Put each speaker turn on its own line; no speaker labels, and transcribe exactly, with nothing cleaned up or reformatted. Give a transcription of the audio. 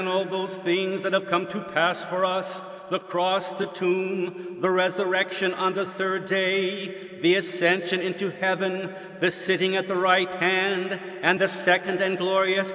And all those things that have come to pass for us, the cross, the tomb, the resurrection on the third day, the ascension into heaven, the sitting at the right hand, and the second and glorious